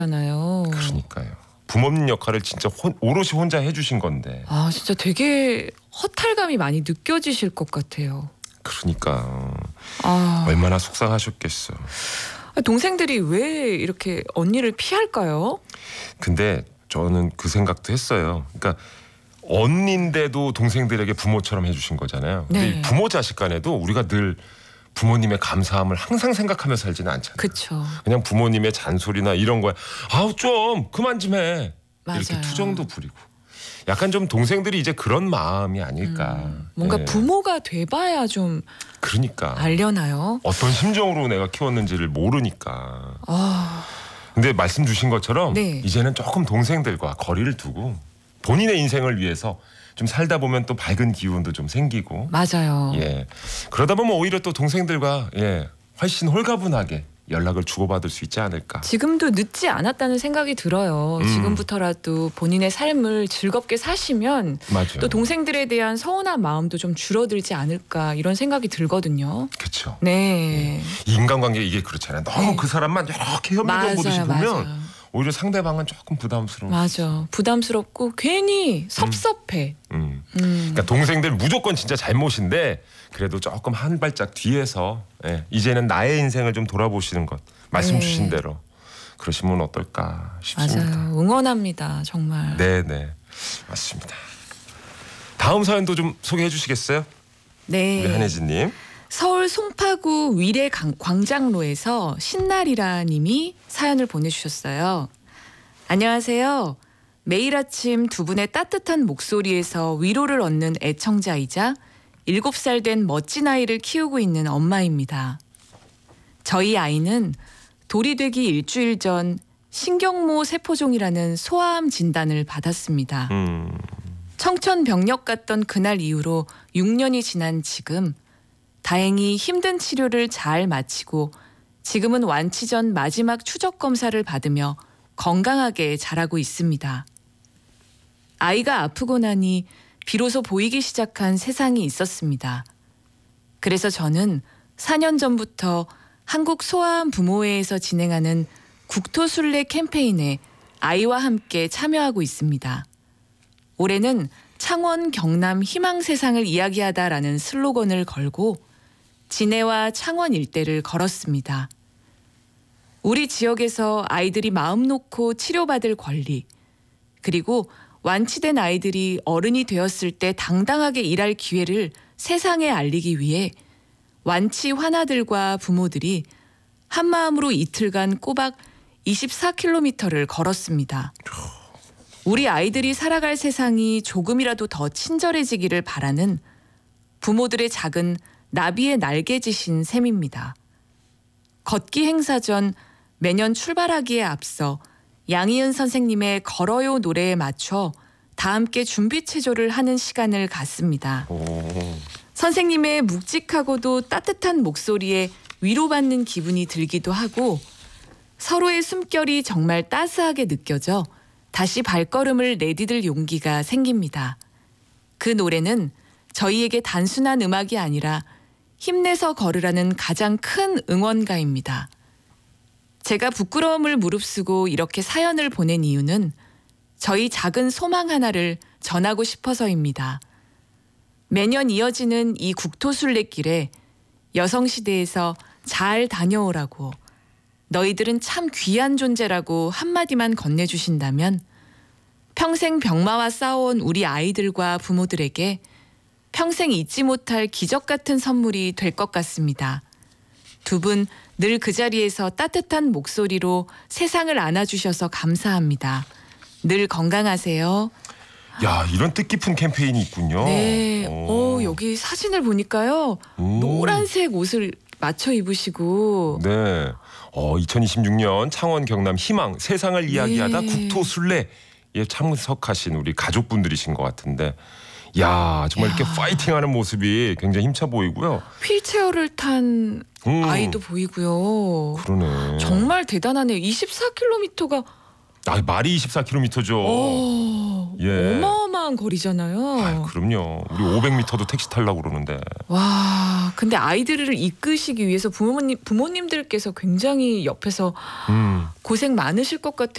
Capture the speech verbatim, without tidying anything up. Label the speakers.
Speaker 1: 잖아요.
Speaker 2: 그러니까요. 부모님 역할을 진짜 혼, 오롯이 혼자 해주신 건데.
Speaker 1: 아 진짜 되게 허탈감이 많이 느껴지실 것 같아요.
Speaker 2: 그러니까
Speaker 1: 아
Speaker 2: 얼마나 속상하셨겠어.
Speaker 1: 동생들이 왜 이렇게 언니를 피할까요?
Speaker 2: 근데 저는 그 생각도 했어요. 그러니까 언니인데도 동생들에게 부모처럼 해주신 거잖아요. 근데
Speaker 1: 네.
Speaker 2: 이 부모 자식 간에도 우리가 늘 부모님의 감사함을 항상 생각하며 살지는 않잖아요.
Speaker 1: 그렇죠.
Speaker 2: 그냥 부모님의 잔소리나 이런 거에 아우 좀 그만 좀 해. 이렇게
Speaker 1: 맞아요.
Speaker 2: 투정도 부리고. 약간 좀 동생들이 이제 그런 마음이 아닐까.
Speaker 1: 음, 뭔가
Speaker 2: 예.
Speaker 1: 부모가 돼봐야 좀
Speaker 2: 그러니까
Speaker 1: 알려나요?
Speaker 2: 어떤 심정으로 내가 키웠는지를 모르니까.
Speaker 1: 아
Speaker 2: 근데 말씀 주신 것처럼
Speaker 1: 네.
Speaker 2: 이제는 조금 동생들과 거리를 두고 본인의 인생을 위해서 좀 살다 보면 또 밝은 기운도 좀 생기고.
Speaker 1: 맞아요.
Speaker 2: 예. 그러다 보면 오히려 또 동생들과 예 훨씬 홀가분하게 연락을 주고받을 수 있지 않을까.
Speaker 1: 지금도 늦지 않았다는 생각이 들어요.
Speaker 2: 음.
Speaker 1: 지금부터라도 본인의 삶을 즐겁게 사시면
Speaker 2: 맞아요.
Speaker 1: 또 동생들에 대한 서운한 마음도 좀 줄어들지 않을까 이런 생각이 들거든요.
Speaker 2: 그렇죠.
Speaker 1: 네.
Speaker 2: 인간관계 이게 그렇잖아요. 너무
Speaker 1: 네.
Speaker 2: 그 사람만 이렇게 현미경 보듯이
Speaker 1: 맞아요,
Speaker 2: 보면
Speaker 1: 맞아요.
Speaker 2: 오히려 상대방은 조금 부담스러워.
Speaker 1: 맞아. 부담스럽고 괜히 섭섭해.
Speaker 2: 음.
Speaker 1: 음.
Speaker 2: 그러니까 동생들 무조건 진짜 잘못인데 그래도 조금 한 발짝 뒤에서 예, 이제는 나의 인생을 좀 돌아보시는 것 말씀
Speaker 1: 네.
Speaker 2: 주신 대로 그러시면 어떨까 싶습니다.
Speaker 1: 맞아요. 응원합니다. 정말.
Speaker 2: 네네 맞습니다. 다음 사연도 좀 소개해 주시겠어요?
Speaker 1: 네.
Speaker 2: 우리 한혜진님.
Speaker 1: 서울 송파구 위례 강- 광장로에서 신날이라 님이 사연을 보내주셨어요. 안녕하세요. 매일 아침 두 분의 따뜻한 목소리에서 위로를 얻는 애청자이자 일곱 살 된 멋진 아이를 키우고 있는 엄마입니다. 저희 아이는 돌이 되기 일주일 전 신경모 세포종이라는 소아암 진단을 받았습니다.
Speaker 2: 음,
Speaker 1: 청천벽력 갔던 그날 이후로 육 년이 지난 지금 다행히 힘든 치료를 잘 마치고 지금은 완치 전 마지막 추적 검사를 받으며 건강하게 자라고 있습니다. 아이가 아프고 나니 비로소 보이기 시작한 세상이 있었습니다. 그래서 저는 사 년 전부터 한국 소아암 부모회에서 진행하는 국토순례 캠페인에 아이와 함께 참여하고 있습니다. 올해는 창원 경남 희망 세상을 이야기하다라는 슬로건을 걸고 진해와 창원 일대를 걸었습니다. 우리 지역에서 아이들이 마음 놓고 치료받을 권리, 그리고 완치된 아이들이 어른이 되었을 때 당당하게 일할 기회를 세상에 알리기 위해 완치 환아들과 부모들이 한마음으로 이틀간 꼬박 이십사 킬로미터를 걸었습니다. 우리 아이들이 살아갈 세상이 조금이라도 더 친절해지기를 바라는 부모들의 작은 나비의 날개짓인 셈입니다. 걷기 행사 전 매년 출발하기에 앞서 양희은 선생님의 걸어요 노래에 맞춰 다 함께 준비 체조를 하는 시간을 갖습니다.
Speaker 2: 오,
Speaker 1: 선생님의 묵직하고도 따뜻한 목소리에 위로받는 기분이 들기도 하고 서로의 숨결이 정말 따스하게 느껴져 다시 발걸음을 내디딜 용기가 생깁니다. 그 노래는 저희에게 단순한 음악이 아니라 힘내서 걸으라는 가장 큰 응원가입니다. 제가 부끄러움을 무릅쓰고 이렇게 사연을 보낸 이유는 저희 작은 소망 하나를 전하고 싶어서입니다. 매년 이어지는 이 국토순례길에 여성시대에서 잘 다녀오라고 너희들은 참 귀한 존재라고 한마디만 건네주신다면 평생 병마와 싸워온 우리 아이들과 부모들에게 평생 잊지 못할 기적 같은 선물이 될 것 같습니다. 두 분 늘 그 자리에서 따뜻한 목소리로 세상을 안아주셔서 감사합니다. 늘 건강하세요.
Speaker 2: 야 이런 뜻깊은 캠페인이 있군요.
Speaker 1: 네,
Speaker 2: 오.
Speaker 1: 오, 여기 사진을 보니까요.
Speaker 2: 음.
Speaker 1: 노란색 옷을 맞춰 입으시고
Speaker 2: 네. 어, 이천이십육 년 창원 경남 희망 세상을 이야기하다
Speaker 1: 네.
Speaker 2: 국토순례에 참석하신 우리 가족분들이신 것 같은데 야 정말
Speaker 1: 야.
Speaker 2: 이렇게 파이팅하는 모습이 굉장히 힘차 보이고요.
Speaker 1: 휠체어를 탄
Speaker 2: 음.
Speaker 1: 아이도 보이고요.
Speaker 2: 그러네.
Speaker 1: 정말 대단하네요. 이십사 킬로미터가
Speaker 2: 아, 말이 이십사 킬로미터죠.
Speaker 1: 오,
Speaker 2: 예.
Speaker 1: 어마어마한 어마어마한 거리잖아요.
Speaker 2: 아유, 그럼요. 우리 오백 미터도 택시 타려고 그러는데.
Speaker 1: 와, 근데 아이들을 이끄시기 위해서 부모님 부모님들께서 굉장히 옆에서
Speaker 2: 음.
Speaker 1: 고생 많으실 것 같아요.